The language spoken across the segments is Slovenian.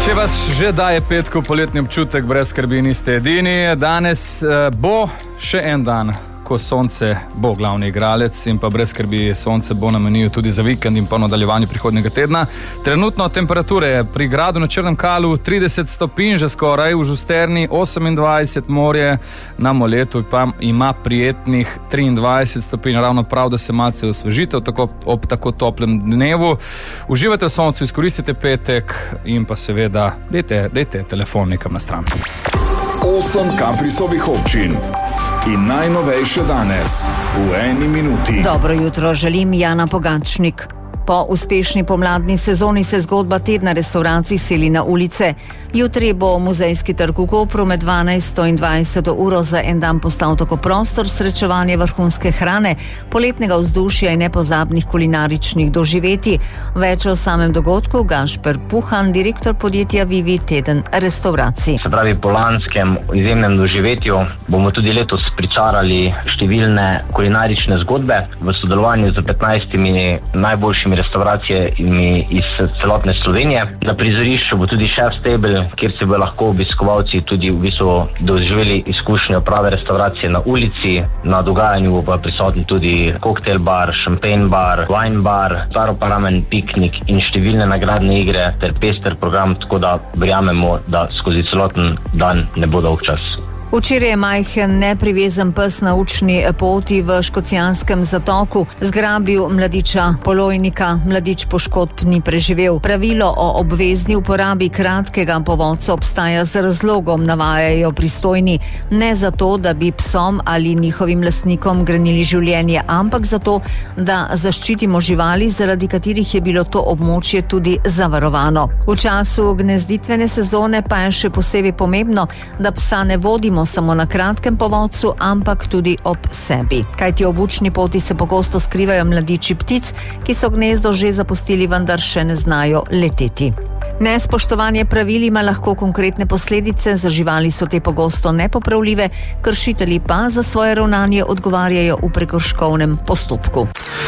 Če vas že daje petko poletni občutek, brez skrbi niste edini. Danes bo še en dan, ko sonce bo glavni igralec in pa brez skrbi sonce bo na meniju tudi za vikend in pa nadaljevanje prihodnjega tedna. Trenutno temperature pri gradu na Črnem Kalu 30 stopinj že skoraj, v Žusterni 28, morje na Moletu pa ima prijetnih 23 stopinj, ravno prav, da se malce osvežite ob tako toplem dnevu. Uživajte v soncu, izkoristite petek in pa seveda dajte telefon nekam na stran. 8 Kaprisovih občin. In najnovejše danes, v eni minuti. Dobro jutro, želim Jana Pogačnik. Po uspešni pomladni sezoni se zgodba tedna restauracij seli na ulice. Jutri bo muzejski trg v Kopru med 12. in 20. uro za en dan postal tako prostor srečevanja vrhunske hrane, poletnega vzdušja in nepozabnih kulinaričnih doživetij. Več o samem dogodku Gašper Puhan, direktor podjetja Vivi Teden restauracij. Se pravi, po lanskem izjemnem doživetju bomo tudi letos pričarali številne kulinarične zgodbe v sodelovanju z 15 najboljšimi restauracijami iz celotne Slovenije. Na prizorišču bo tudi šef stebel, kjer se bo lahko obiskovalci tudi v bistvu doživeli izkušnjo prave restauracije na ulici. Na dogajanju bo pa prisotni tudi koktejl bar, šampanj bar, wine bar, staroparlamen piknik in številne nagradne igre ter pester program, tako da verjamemo, da skozi celoten dan ne bo dolg čas. Včeraj je majhen neprivezen pes na učni poti v Škocjanskem zatoku zgrabil mladiča polojnika. Mladič poškodb ni preživel. Pravilo o obvezni uporabi kratkega povodca obstaja z razlogom, navajajo pristojni. Ne zato, da bi psom ali njihovim lastnikom grenili življenje, ampak zato, da zaščitimo živali, zaradi katerih je bilo to območje tudi zavarovano. V času gnezditvene sezone pa je še posebej pomembno, da psa ne vodimo samo na kratkem povodcu, ampak tudi ob sebi. Kajti ob učni poti se pogosto skrivajo mladiči ptic, ki so gnezdo že zapustili, vendar še ne znajo leteti. Nespoštovanje pravil ima lahko konkretne posledice, za živali so te pogosto nepopravljive, kršitelji pa za svoje ravnanje odgovarjajo v prekrškovnem postopku.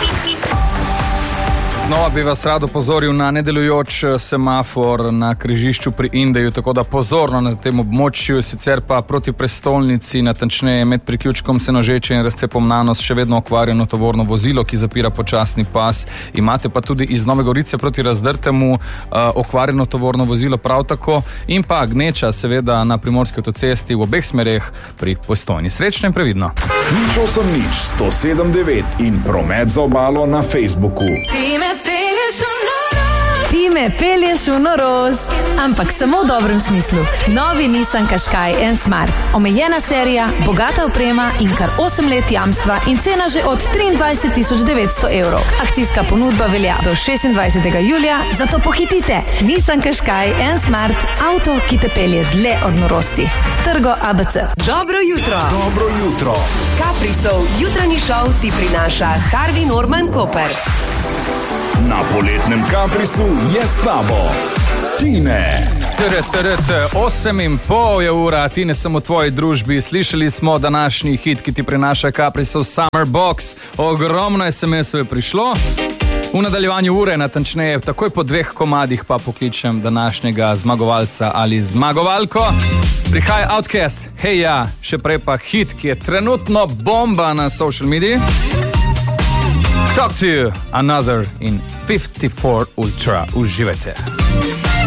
Znova bi vas rad opozoril na nedelujoč semafor na križišču pri Indeju, tako da pozorno na tem območju, sicer pa proti prestolnici, natančneje med priključkom Senožeče in razcepom Nanos, še vedno okvarjeno tovorno vozilo, ki zapira počasni pas. Imate pa tudi iz Nove Gorice proti Razdrtemu okvarjeno tovorno vozilo prav tako in pa gneča seveda na Primorski avtocesti v obeh smereh pri Postojni. Srečno in previdno. 080 in promet za obalo na Facebooku. Ti me pelješ v norost, ampak samo v dobrem smislu. Novi Nissan Qashqai N Smart. Omejena serija, bogata oprema in kar 8 let jamstva in cena že od 23.900 evrov. Akcijska ponudba velja do 26. julija, zato pohitite. Nissan Qashqai N Smart, avto, ki te pelje dlje od norosti. Trgo ABC. Dobro jutro. Dobro jutro. Kaprisov jutranji šov ti prinaša Harvey Norman Koper. Na poletnem Kaprisu je s tabo Tine. 8:30 je ura, Tine sem v tvoji družbi. Slišali smo današnji hit, ki ti prinaša Kaprisov Summer Box. Ogromno SMS-ov je prišlo. V nadaljevanju ure, natančneje takoj po 2 komadih pa pokličem današnjega zmagovalca ali zmagovalko. Prihaja Outcast, hej ja, še prej pa hit, ki je trenutno bomba na social mediji. Talk to you, Another in 54 Ultra. Uživajte.